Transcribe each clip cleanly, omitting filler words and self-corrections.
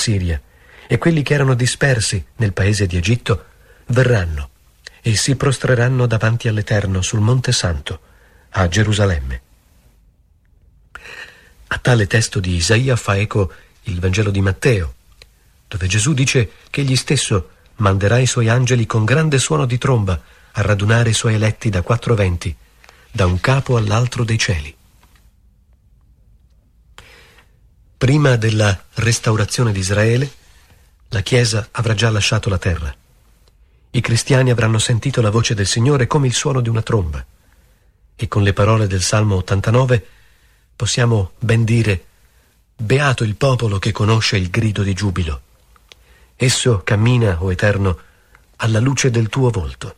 Siria e quelli che erano dispersi nel paese di Egitto verranno e si prostreranno davanti all'Eterno sul Monte Santo, a Gerusalemme. A tale testo di Isaia fa eco il Vangelo di Matteo, dove Gesù dice che egli stesso manderà i suoi angeli con grande suono di tromba a radunare i suoi eletti da 4 venti, da un capo all'altro dei cieli. Prima della restaurazione di Israele, la Chiesa avrà già lasciato la terra. I cristiani avranno sentito la voce del Signore come il suono di una tromba. E con le parole del Salmo 89 possiamo ben dire: beato il popolo che conosce il grido di giubilo. Esso cammina, o Eterno, alla luce del tuo volto.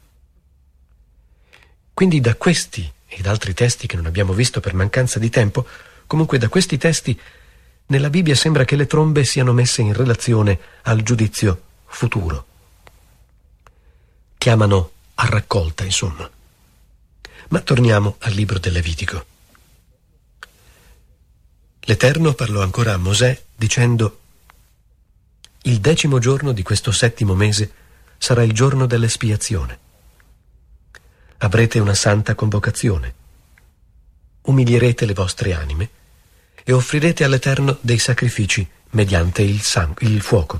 Quindi da questi ed altri testi che non abbiamo visto per mancanza di tempo, comunque da questi testi nella Bibbia sembra che le trombe siano messe in relazione al giudizio futuro. Chiamano a raccolta, insomma. Ma torniamo al libro del Levitico. L'Eterno parlò ancora a Mosè dicendo: il 10° giorno di questo 7° mese sarà il giorno dell'espiazione. Avrete una santa convocazione. Umilierete le vostre anime e offrirete all'Eterno dei sacrifici mediante il fuoco.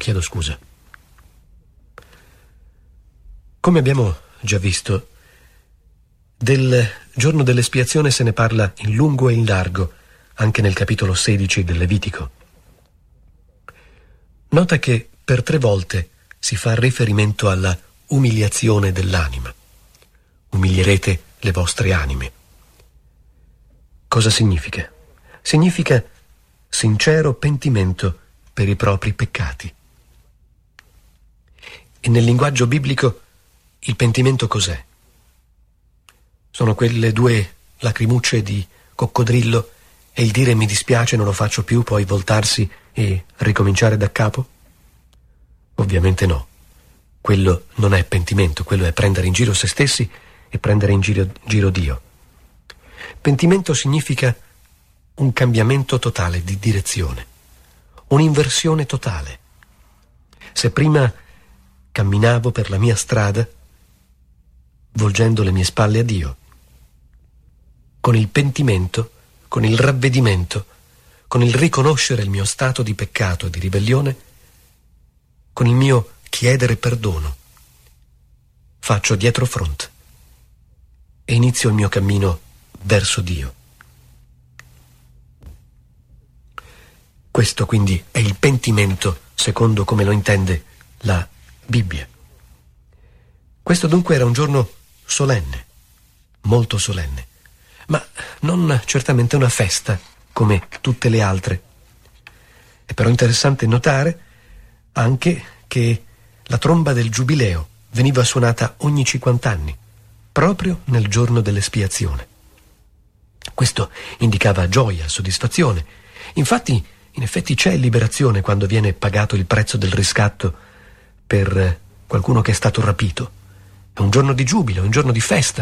Come abbiamo già visto, del giorno dell'espiazione se ne parla in lungo e in largo anche nel capitolo 16 del Levitico. Nota che per 3 volte si fa riferimento alla umiliazione dell'anima. Umilierete le vostre anime. Cosa significa? Significa sincero pentimento per i propri peccati. E nel linguaggio biblico il pentimento cos'è? Sono quelle 2 lacrimucce di coccodrillo e il dire mi dispiace, non lo faccio più, poi voltarsi e ricominciare da capo? Ovviamente no. Quello non è pentimento, quello è prendere in giro se stessi e prendere in giro Dio. Pentimento significa un cambiamento totale di direzione, un'inversione totale. Se prima camminavo per la mia strada, volgendo le mie spalle a Dio, con il pentimento, con il ravvedimento, con il riconoscere il mio stato di peccato e di ribellione, con il mio chiedere perdono, faccio dietro front e inizio il mio cammino verso Dio. Questo quindi è il pentimento secondo come lo intende la Bibbia. Questo dunque era un giorno solenne, molto solenne, ma non certamente una festa come tutte le altre. È però interessante notare anche che la tromba del giubileo veniva suonata ogni 50 anni, proprio nel giorno dell'espiazione. Questo indicava gioia, soddisfazione. Infatti, in effetti c'è liberazione quando viene pagato il prezzo del riscatto per qualcuno che è stato rapito. È un giorno di giubilo, è un giorno di festa.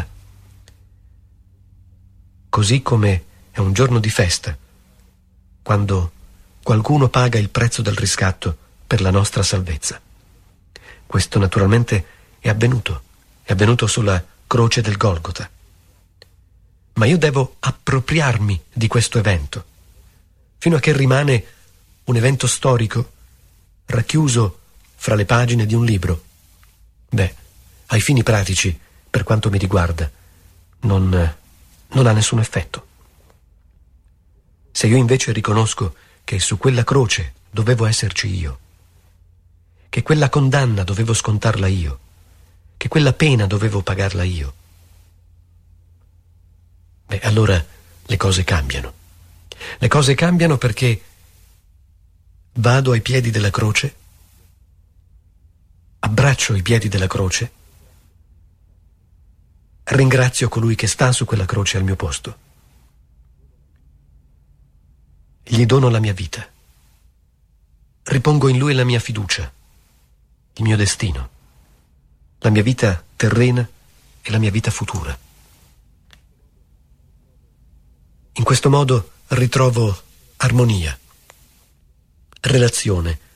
Così come è un giorno di festa quando qualcuno paga il prezzo del riscatto per la nostra salvezza. Questo naturalmente è avvenuto sulla croce del Golgota. Ma io devo appropriarmi di questo evento, fino a che rimane un evento storico racchiuso fra le pagine di un libro. Ai fini pratici, per quanto mi riguarda, non ha nessun effetto. Se io invece riconosco che su quella croce dovevo esserci io, che quella condanna dovevo scontarla io, che quella pena dovevo pagarla io, allora le cose cambiano. Le cose cambiano perché vado ai piedi della croce, abbraccio i piedi della croce, ringrazio colui che sta su quella croce al mio posto, gli dono la mia vita, ripongo in lui la mia fiducia, il mio destino, la mia vita terrena e la mia vita futura. In questo modo ritrovo armonia, relazione